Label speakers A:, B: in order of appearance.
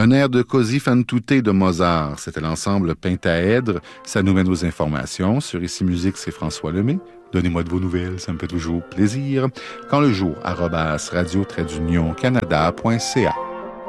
A: Un air de Così fan tutte de Mozart. C'était l'ensemble Pentaèdre. Ça nous mène aux informations. Sur Ici Musique, c'est François Lemay. Donnez-moi de vos nouvelles, ça me fait toujours plaisir. Quand le jour, @radio-canada.ca.